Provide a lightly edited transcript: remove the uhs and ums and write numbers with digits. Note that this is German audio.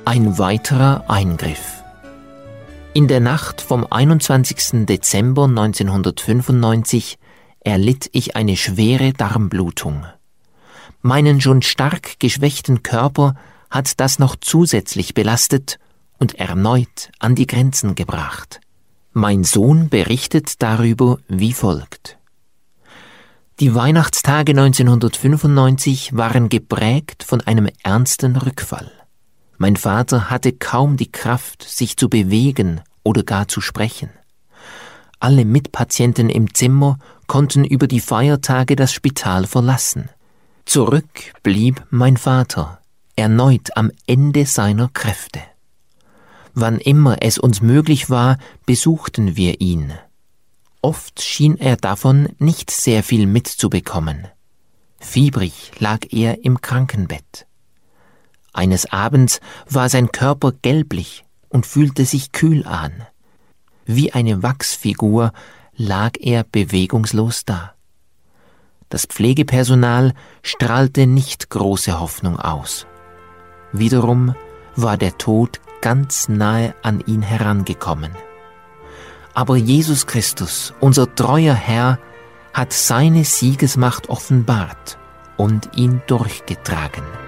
Ein weiterer Eingriff. In der Nacht vom 21. Dezember 1995 erlitt ich eine schwere Darmblutung. Meinen schon stark geschwächten Körper hat das noch zusätzlich belastet und erneut an die Grenzen gebracht. Mein Sohn berichtet darüber wie folgt. Die Weihnachtstage 1995 waren geprägt von einem ernsten Rückfall. Mein Vater hatte kaum die Kraft, sich zu bewegen oder gar zu sprechen. Alle Mitpatienten im Zimmer konnten über die Feiertage das Spital verlassen. Zurück blieb mein Vater, erneut am Ende seiner Kräfte. Wann immer es uns möglich war, besuchten wir ihn. Oft schien er davon nicht sehr viel mitzubekommen. Fiebrig lag er im Krankenbett. Eines Abends war sein Körper gelblich und fühlte sich kühl an. Wie eine Wachsfigur lag er bewegungslos da. Das Pflegepersonal strahlte nicht große Hoffnung aus. Wiederum war der Tod ganz nahe an ihn herangekommen. Aber Jesus Christus, unser treuer Herr, hat seine Siegesmacht offenbart und ihn durchgetragen.